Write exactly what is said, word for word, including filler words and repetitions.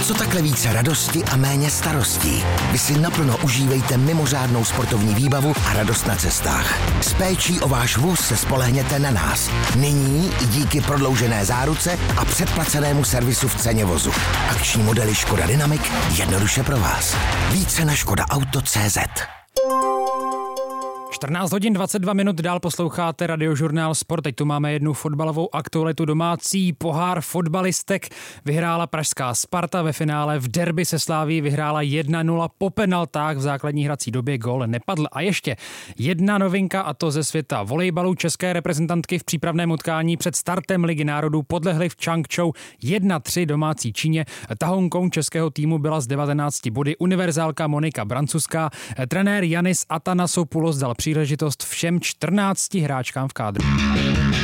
co takhle více radosti a méně starostí. Vy si naplno užívejte mimořádnou sportovní výbavu a radost na cestách. S péčí o váš vůz se spolehněte na nás. Nyní i díky prodloužené záruce a předplacenému servisu v ceně vozu. Akční modely Škoda Dynamic jednoduše pro vás. Více na škoda auto tečka cé zet. čtrnáct hodin dvacet dva minut, dál posloucháte Radiožurnál Sport. Teď tu máme jednu fotbalovou aktualitu. Domácí pohár fotbalistek vyhrála pražská Sparta, ve finále v derby se Slaví vyhrála jedna nula po penaltách, v základní hrací době gól nepadl. A ještě jedna novinka, a to ze světa volejbalu. České reprezentantky v přípravném utkání před startem Ligy národů podlehly v Changchou jedna tři domácí Číně. Tahounkou českého týmu byla z devatenácti body univerzálka Monika Brancuská. Trenér Yannis Atanasopoulos dal příležitost všem čtrnácti hráčkám v kádru.